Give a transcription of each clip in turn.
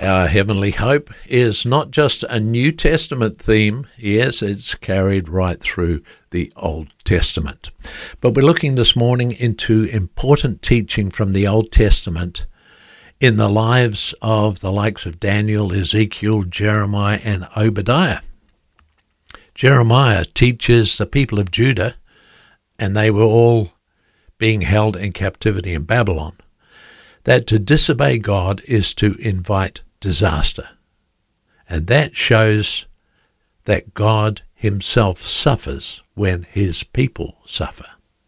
Our heavenly hope is not just a New Testament theme. Yes, it's carried right through the Old Testament. But we're looking this morning into important teaching from the Old Testament in the lives of the likes of Daniel, Ezekiel, Jeremiah, and Obadiah. Jeremiah teaches the people of Judah, and they were all being held in captivity in Babylon, that to disobey God is to invite disaster. And that shows that God himself suffers when his people suffer.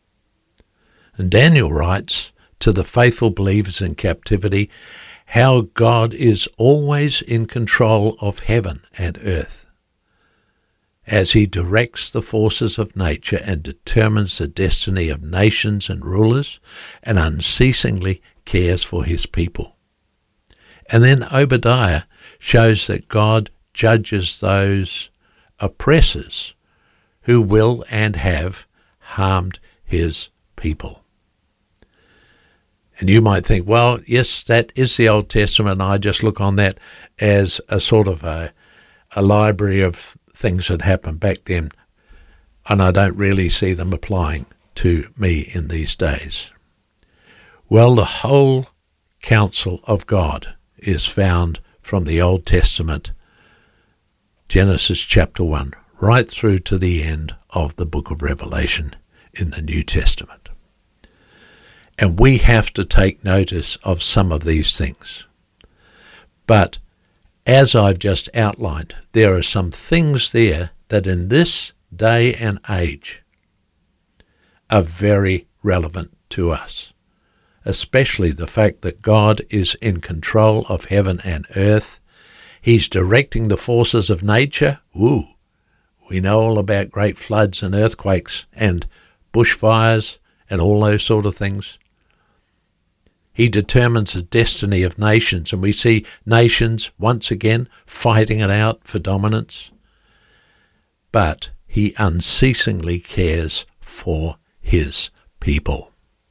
And Daniel writes to the faithful believers in captivity how God is always in control of heaven and earth, as he directs the forces of nature and determines the destiny of nations and rulers, and unceasingly cares for his people. And then Obadiah shows that God judges those oppressors who will and have harmed his people. And you might think, well, yes, that is the Old Testament, and I just look on that as a sort of a library of things that happened back then, and I don't really see them applying to me in these days. Well, the whole counsel of God is found from the Old Testament, Genesis chapter 1, right through to the end of the book of Revelation in the New Testament. And we have to take notice of some of these things. But as I've just outlined, there are some things there that in this day and age are very relevant to us, especially the fact that God is in control of heaven and earth. He's directing the forces of nature. We know all about great floods and earthquakes and bushfires and all those sort of things. He determines the destiny of nations, and we see nations once again fighting it out for dominance. But he unceasingly cares for his people.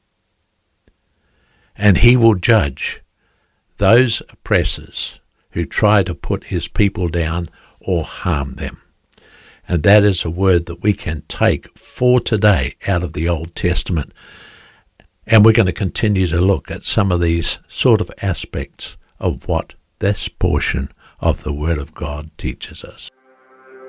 And he will judge those oppressors who try to put his people down or harm them. And that is a word that we can take for today out of the Old Testament. And we're going to continue to look at some of these sort of aspects of what this portion of the Word of God teaches us.